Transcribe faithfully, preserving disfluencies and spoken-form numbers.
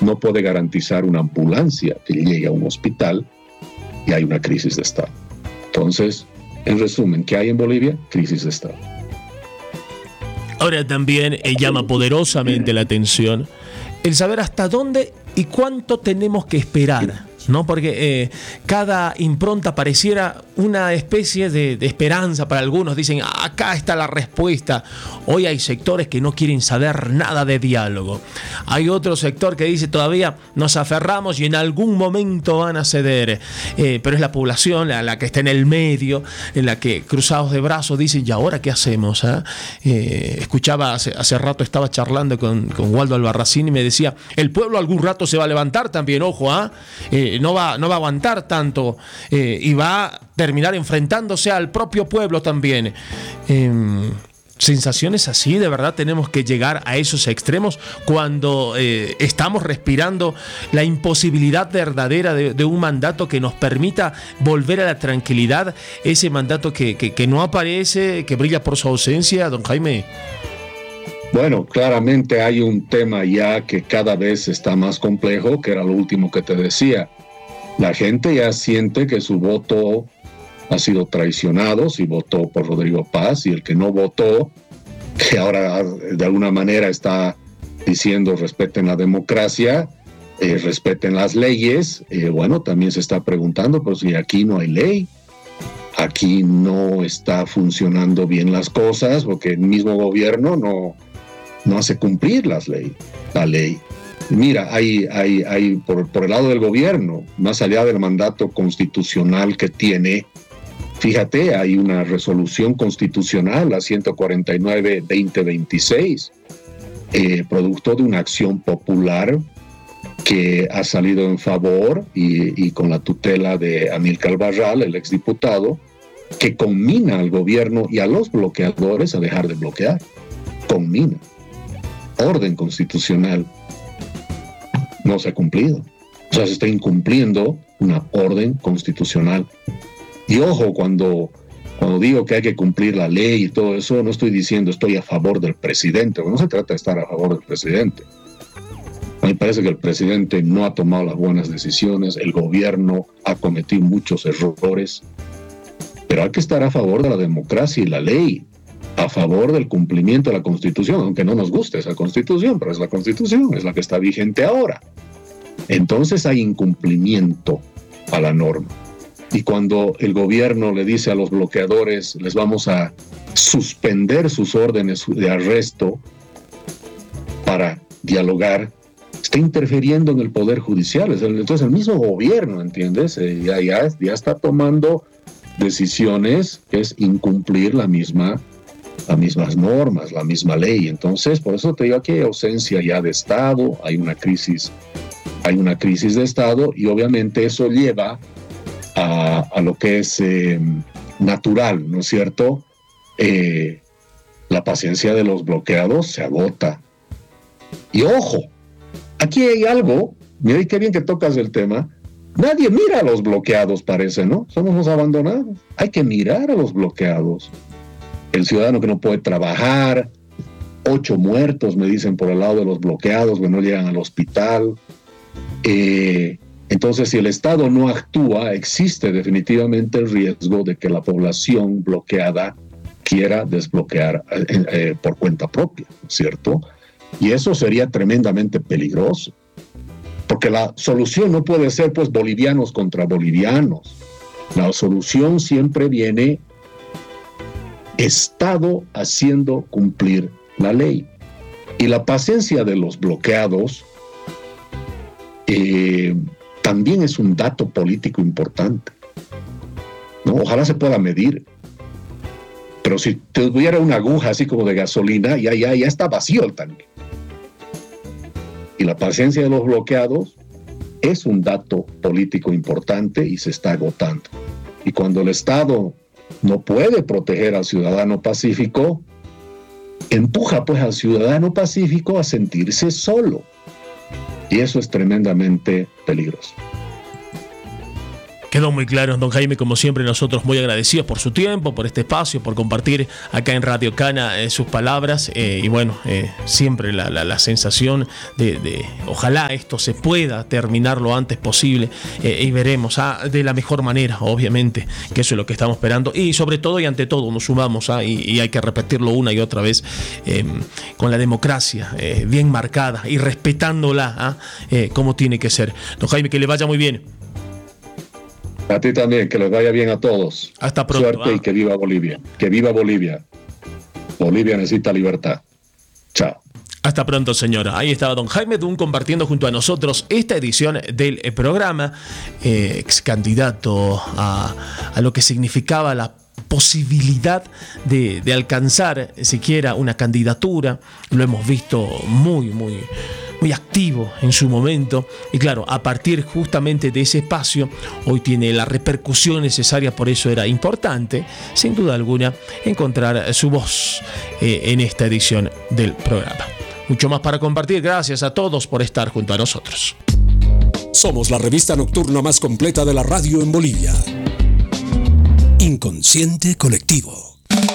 no puede garantizar una ambulancia que llegue a un hospital y hay una crisis de Estado. Entonces, en resumen, ¿qué hay en Bolivia? Crisis de Estado. Ahora también eh, llama poderosamente la atención el saber hasta dónde y cuánto tenemos que esperar, ¿no? Porque eh, cada impronta pareciera una especie de, de esperanza para algunos. Dicen, ah, acá está la respuesta. Hoy hay sectores que no quieren saber nada de diálogo. Hay otro sector que dice, todavía nos aferramos y en algún momento van a ceder. Eh, pero es la población la, la que está en el medio, en la que cruzados de brazos dicen, ¿y ahora qué hacemos? ¿Eh? Eh, escuchaba hace, hace rato, estaba charlando con, con Waldo Albarracín y me decía, el pueblo algún rato se va a levantar también, ojo, ¿ah? ¿eh? Eh, no va, no va a aguantar tanto eh, y va a terminar enfrentándose al propio pueblo también. Eh, sensaciones así, de verdad tenemos que llegar a esos extremos cuando eh, estamos respirando la imposibilidad verdadera de, de un mandato que nos permita volver a la tranquilidad, ese mandato que, que, que no aparece, que brilla por su ausencia, don Jaime. Bueno, claramente hay un tema ya que cada vez está más complejo, que era lo último que te decía. La gente ya siente que su voto ha sido traicionado si votó por Rodrigo Paz, y el que no votó, que ahora de alguna manera está diciendo respeten la democracia, eh, respeten las leyes, eh, bueno, también se está preguntando, pues si aquí no hay ley, aquí no está funcionando bien las cosas, porque el mismo gobierno no, no hace cumplir las leyes, la ley. Mira, hay, hay, hay por, por el lado del gobierno, más allá del mandato constitucional que tiene, fíjate, hay una resolución constitucional, la ciento cuarenta y nueve guión veinte veintiséis, eh, producto de una acción popular que ha salido en favor y, y con la tutela de Amílcar Barral, el exdiputado, que conmina al gobierno y a los bloqueadores a dejar de bloquear. Conmina. Orden constitucional. No se ha cumplido. O sea, se está incumpliendo una orden constitucional. Y ojo, cuando, cuando digo que hay que cumplir la ley y todo eso, no estoy diciendo estoy a favor del presidente, no se trata de estar a favor del presidente. A mí me parece que el presidente no ha tomado las buenas decisiones, el gobierno ha cometido muchos errores, pero hay que estar a favor de la democracia y la ley, a favor del cumplimiento de la Constitución, aunque no nos guste esa Constitución, pero es la Constitución, es la que está vigente ahora. Entonces hay incumplimiento a la norma. Y cuando el gobierno le dice a los bloqueadores, les vamos a suspender sus órdenes de arresto para dialogar, está interfiriendo en el Poder Judicial. Entonces el mismo gobierno, ¿entiendes? Ya, ya, ya está tomando decisiones que es incumplir la misma las mismas normas, la misma ley. Entonces, por eso te digo que hay ausencia ya de Estado, hay una crisis, hay una crisis de Estado, y obviamente eso lleva a, a lo que es eh, natural, ¿no es cierto? Eh, la paciencia de los bloqueados se agota. Y ojo, aquí hay algo, mira qué bien que tocas el tema, nadie mira a los bloqueados, parece, ¿no? Somos los abandonados. Hay que mirar a los bloqueados. El ciudadano que no puede trabajar, ocho muertos, me dicen, por el lado de los bloqueados, que no llegan al hospital. Eh, entonces, si el Estado no actúa, existe definitivamente el riesgo de que la población bloqueada quiera desbloquear eh, eh, por cuenta propia, ¿cierto? Y eso sería tremendamente peligroso, porque la solución no puede ser, pues, bolivianos contra bolivianos. La solución siempre viene Estado haciendo cumplir la ley. Y la paciencia de los bloqueados eh, también es un dato político importante, ¿no? Ojalá se pueda medir. Pero si tuviera una aguja así como de gasolina, ya, ya, ya está vacío el tanque. Y la paciencia de los bloqueados es un dato político importante y se está agotando. Y cuando el Estado no puede proteger al ciudadano pacífico, empuja pues al ciudadano pacífico a sentirse solo. Y eso es tremendamente peligroso. Quedó muy claro, don Jaime, como siempre nosotros muy agradecidos por su tiempo, por este espacio, por compartir acá en Radio Cana eh, sus palabras eh, y bueno, eh, siempre la, la, la sensación de, de ojalá esto se pueda terminar lo antes posible eh, y veremos ah, de la mejor manera, obviamente, que eso es lo que estamos esperando y sobre todo y ante todo nos sumamos ah, y, y hay que repetirlo una y otra vez eh, con la democracia eh, bien marcada y respetándola ah, eh, como tiene que ser. Don Jaime, que le vaya muy bien. A ti también, que les vaya bien a todos. Hasta pronto. Suerte ¿ah? Y que viva Bolivia. Que viva Bolivia. Bolivia necesita libertad. Chao. Hasta pronto, señora. Ahí estaba don Jaime Dunn compartiendo junto a nosotros esta edición del programa, eh, ex candidato a, a lo que significaba la posibilidad de, de alcanzar siquiera una candidatura. Lo hemos visto muy, muy, muy activo en su momento. Y claro, a partir justamente de ese espacio, hoy tiene la repercusión necesaria. Por eso era importante, sin duda alguna, encontrar su voz eh, en esta edición del programa. Mucho más para compartir. Gracias a todos por estar junto a nosotros. Somos la revista nocturna más completa de la radio en Bolivia. Inconsciente Colectivo.